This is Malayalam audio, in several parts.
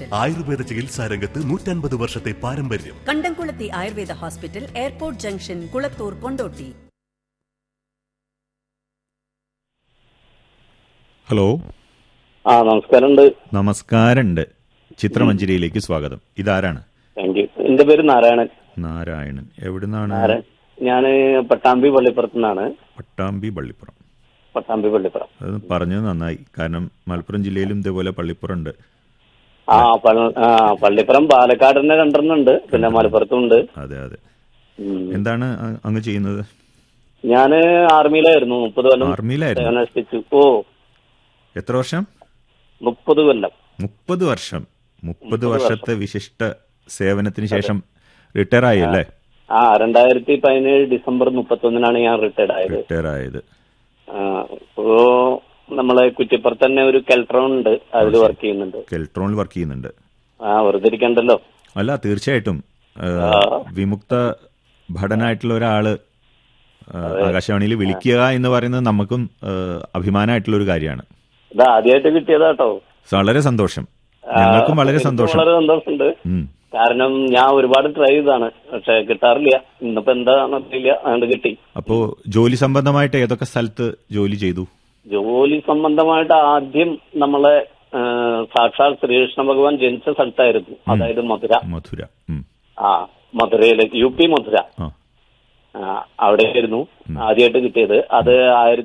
ഹോസ്പിറ്റൽ. ആയുർവേദ ചികിത്സാ രംഗത്ത് 150 വർഷത്തെ പാരമ്പര്യം. കണ്ടംകുളത്തി Ayurveda hospital, airport junction, Kulathur, Kondotty. Hello. നമസ്കാരമുണ്ട്. ചിത്രമഞ്ജരിയിലേക്ക് സ്വാഗതം. ഇതാരാണ്? Thank you. എന്റെ പേര് നാരായണൻ. നാരായണൻ. എവിടുന്നാണ്? ഞാന് പട്ടാമ്പി പള്ളിപ്പുറത്ത് നിന്നാണ്. പട്ടാമ്പി പള്ളിപ്പുറം. അത് പറഞ്ഞത് നന്നായി. കാരണം മലപ്പുറം ജില്ലയിലും ഇതേപോലെ പള്ളിപ്പുറം ഉണ്ട്. പള്ളിപ്പുറം പാലക്കാട് തന്നെ രണ്ടെണ്ണുണ്ട്, പിന്നെ മലപ്പുറത്തും ഉണ്ട്. അതെ അതെ. എന്താണ് അങ്ങ് ചെയ്യുന്നത്? ഞാന് ആർമിയിലായിരുന്നു. 30 കൊല്ലം. ആർമിയിലായിരുന്നു? ഓ, എത്ര വർഷം? 30 കൊല്ലം. 30 വർഷം. 30 വർഷത്തെ വിശിഷ്ട സേവനത്തിന് ശേഷം റിട്ടയർ ആയി അല്ലേ? 2017 ഡിസംബർ 31 ഞാൻ റിട്ടയർ ആയത്. ഇപ്പോ നമ്മളെ കുറ്റിപ്പുറത്ത് തന്നെ ഒരു കെൽട്രോൺ ഉണ്ട്, അതിൽ വർക്ക് ചെയ്യുന്നുണ്ട്. കെൽട്രോണിൽ വർക്ക് ചെയ്യുന്നുണ്ട്. വെറുതെ ഇരിക്കണ്ടല്ലോ. അല്ല, തീർച്ചയായിട്ടും. വിമുക്ത ഭടനായിട്ടുള്ള ഒരാള് ആകാശവാണിയിൽ വിളിക്കുക എന്ന് പറയുന്നത് നമുക്കും അഭിമാനമായിട്ടുള്ള ഒരു കാര്യമാണ്. ഇത് ആദ്യമായിട്ട് കിട്ടിയതാട്ടോ. വളരെ സന്തോഷം. ഞങ്ങൾക്കും വളരെ സന്തോഷം. വളരെ സന്തോഷമുണ്ട്. കാരണം ഞാൻ ഒരുപാട് ട്രൈ ചെയ്താണ്, പക്ഷെ കിട്ടാറില്ല. ഇന്നിപ്പോ എന്താണെന്നറിയില്ല, അതുകൊണ്ട് കിട്ടി. അപ്പോ ജോലി സംബന്ധമായിട്ട് ഏതൊക്കെ സ്ഥലത്ത് ജോലി ചെയ്തു? ജോലി സംബന്ധമായിട്ട് ആദ്യം നമ്മളെ സാക്ഷാൽ ശ്രീകൃഷ്ണ ഭഗവാൻ ജനിച്ച സ്ഥലത്തായിരുന്നു, അതായത് മധുര. മധുരയില് UP മധുര. അവിടെയായിരുന്നു ആദ്യമായിട്ട് കിട്ടിയത്. അത്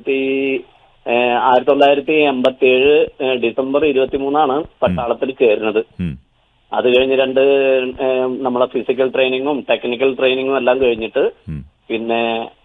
1987 ഡിസംബർ 23 പട്ടാളത്തിൽ ചേരുന്നത്. അത് കഴിഞ്ഞ് നമ്മളെ ഫിസിക്കൽ ട്രെയിനിങ്ങും ടെക്നിക്കൽ ട്രെയിനിങ്ങും എല്ലാം കഴിഞ്ഞിട്ട് പിന്നെ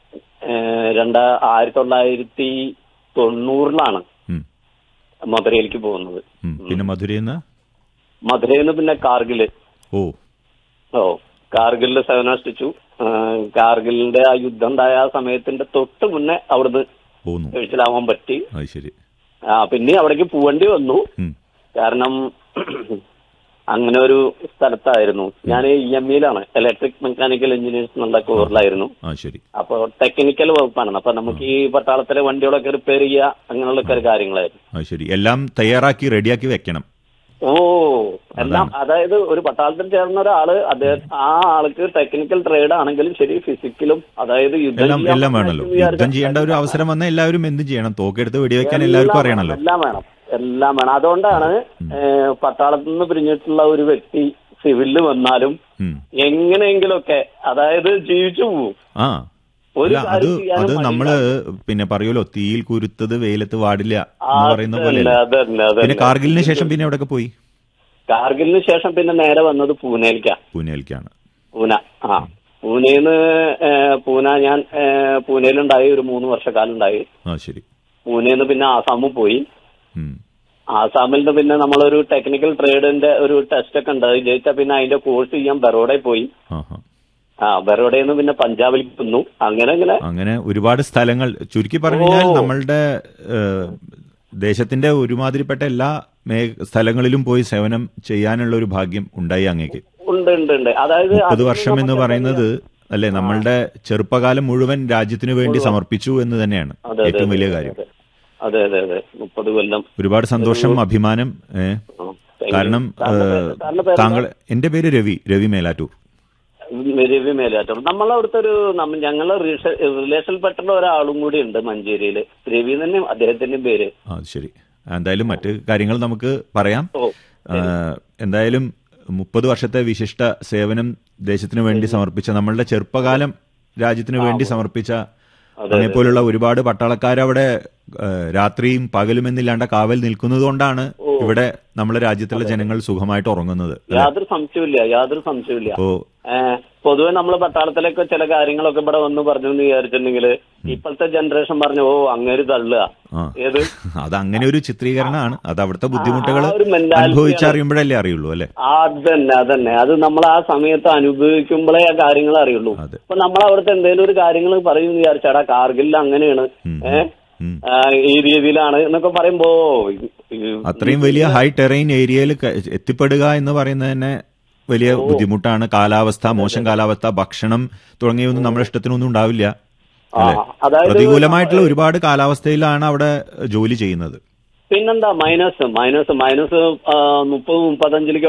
1990 മധുരയിലേക്ക് പോകുന്നത്. പിന്നെ മധുരയിൽ നിന്ന് പിന്നെ കാർഗില്. കാർഗിലില് സേവനാനുഷ്ഠിച്ചു. കാർഗിലിന്റെ ആ യുദ്ധം ഉണ്ടായ ആ സമയത്തിന്റെ തൊട്ട് മുന്നേ അവിടുന്ന് കഴിച്ചിലാവാൻ പറ്റി. പിന്നെ അവിടേക്ക് പോവേണ്ടി വന്നു. കാരണം അങ്ങനെ ഒരു സ്ഥലത്തായിരുന്നു. ഞാൻ EMEയിലാണ്, ഇലക്ട്രിക് മെക്കാനിക്കൽ എഞ്ചിനീയേഴ്സ് എന്നുള്ള കോറിലായിരുന്നു. അപ്പൊ ടെക്നിക്കൽ വകുപ്പാണ്. അപ്പൊ നമുക്ക് ഈ പട്ടാളത്തിലെ വണ്ടികളൊക്കെ റിപ്പയർ ചെയ്യുക, അങ്ങനെയുള്ള കാര്യങ്ങളായിരുന്നു. എല്ലാം തയ്യാറാക്കി റെഡിയാക്കി വെക്കണം. എല്ലാം. അതായത് ഒരു പട്ടാളത്തിൽ ചേർന്ന ഒരാള്, ആ ആൾക്ക് ടെക്നിക്കൽ ട്രേഡ് ആണെങ്കിലും ശരി, ഫിസിക്കലും, അതായത് എല്ലാം വേണമല്ലോ. യുദ്ധം ചെയ്യേണ്ട ഒരു അവസരം വന്നാൽ എല്ലാവരും എന്ത് ചെയ്യണം? തോക്കെടുത്ത് വെടിവെക്കാൻ എല്ലാവർക്കും അറിയണല്ലോ. എല്ലാം വേണം. അതുകൊണ്ടാണ് പട്ടാളത്തിൽ നിന്ന് പിരിഞ്ഞിട്ടുള്ള ഒരു വ്യക്തി സിവിലിൽ വന്നാലും എങ്ങനെയെങ്കിലുമൊക്കെ, അതായത് ജീവിച്ചു പോകും. അത് നമ്മള് പിന്നെ പറയുമല്ലോ, തീയിൽ കുരുത്തത് വെയിലത്ത് പാടില്ല എന്ന് പറയുന്ന പോലെ. പിന്നെ കാർഗിലിന് ശേഷം പിന്നെ എവിടെയൊക്കെ പോയി? കാർഗിലിന് ശേഷം പിന്നെ നേരെ വന്നത് പൂനെയിലേക്കാണ്. പൂന ഞാൻ പൂനെയിലുണ്ടായി, ഒരു 3 വർഷക്കാലം ഉണ്ടായി. പൂനെന്ന് പിന്നെ ആസാമിൽ പോയി. ആസാമിൽ നിന്ന് പിന്നെ നമ്മളൊരു ടെക്നിക്കൽ ട്രേഡിന്റെ ഒരു ടെസ്റ്റ് ഒക്കെ ഉണ്ട്, ജയിച്ചാൽ പിന്നെ അതിന്റെ കോഴ്സ് ചെയ്യാൻ ബറോഡയിൽ പോയി. ബറോഡയിൽ നിന്ന് പിന്നെ പഞ്ചാബിലേക്ക് വന്നു. അങ്ങനെ ഒരുപാട് സ്ഥലങ്ങൾ. ചുരുക്കി പറഞ്ഞാൽ നമ്മളുടെ ദേശത്തിന്റെ ഒരുമാതിരിപ്പെട്ട എല്ലാ സ്ഥലങ്ങളിലും പോയി സേവനം ചെയ്യാനുള്ള ഒരു ഭാഗ്യം ഉണ്ടായി അങ്ങേക്ക്. ഉണ്ട്. അതായത് 30 വർഷം എന്ന് പറയുന്നത് അല്ലെ, നമ്മളുടെ ചെറുപ്പകാലം മുഴുവൻ രാജ്യത്തിനു വേണ്ടി സമർപ്പിച്ചു എന്ന് തന്നെയാണ് ഏറ്റവും വലിയ കാര്യം. അതെ 30 കൊല്ലം. ഒരുപാട് സന്തോഷം, അഭിമാനം. കാരണം താങ്കൾ, എന്റെ പേര് രവി മേലാറ്റൂർ. നമ്മളവിടുത്തെ ഞങ്ങളെ റിലേഷൻപ്പെട്ട ഒരാളും കൂടി ഉണ്ട് മഞ്ചേരിയില്, രവി തന്നെ അദ്ദേഹത്തിന്റെ പേര്. ശരി. എന്തായാലും മറ്റു കാര്യങ്ങൾ നമുക്ക് പറയാം. എന്തായാലും 30 വർഷത്തെ വിശിഷ്ട സേവനം ദേശത്തിനു വേണ്ടി സമർപ്പിച്ച, നമ്മളുടെ ചെറുപ്പകാലം രാജ്യത്തിനു വേണ്ടി സമർപ്പിച്ച അതേപോലുള്ള ഒരുപാട് പട്ടാളക്കാരവിടെ രാത്രിയും പകലും എന്നില്ലാണ്ട് കാവൽ നിൽക്കുന്നത് കൊണ്ടാണ് ഇവിടെ നമ്മുടെ രാജ്യത്തുള്ള ജനങ്ങൾ സുഖമായിട്ട് ഉറങ്ങുന്നത്. യാതൊരു സംശയമില്ല. പൊതുവെ നമ്മള് പട്ടാളത്തിലൊക്കെ ചില കാര്യങ്ങളൊക്കെ ഇവിടെ വന്ന് പറഞ്ഞു എന്ന് വിചാരിച്ചിട്ടുണ്ടെങ്കിൽ ഇപ്പോഴത്തെ ജനറേഷൻ പറഞ്ഞു, അങ്ങേര് തള്ളുക. അത് അങ്ങനെ ഒരു ചിത്രീകരണമാണ്. അത് അവിടുത്തെ ബുദ്ധിമുട്ടുകൾ അനുഭവിച്ചറിയുമ്പോഴല്ലേ അറിയുള്ളൂ അല്ലെ? അതന്നെ അത് നമ്മൾ ആ സമയത്ത് അനുഭവിക്കുമ്പോഴേ ആ കാര്യങ്ങൾ അറിയുള്ളൂ. അപ്പൊ നമ്മൾ അവിടുത്തെ എന്തെങ്കിലും ഒരു കാര്യങ്ങൾ പറയുമെന്ന് വിചാരിച്ചാടാ കാർഗിലിൽ അങ്ങനെയാണ്, ഈ രീതിയിലാണ് എന്നൊക്കെ പറയുമ്പോ, അത്രയും വലിയ ഹൈ ടെറൈൻ ഏരിയയിൽ എത്തിപ്പെടുക എന്ന് പറയുന്നത് തന്നെ വലിയ ബുദ്ധിമുട്ടാണ്. കാലാവസ്ഥ, മോശം കാലാവസ്ഥ, ഭക്ഷണം തുടങ്ങിയൊന്നും നമ്മുടെ ഇഷ്ടത്തിനൊന്നും ഉണ്ടാവില്ല. പ്രതികൂലമായിട്ടുള്ള ഒരുപാട് കാലാവസ്ഥയിലാണ് അവിടെ ജോലി ചെയ്യുന്നത്. പിന്നെന്താ മൈനസ് 30-35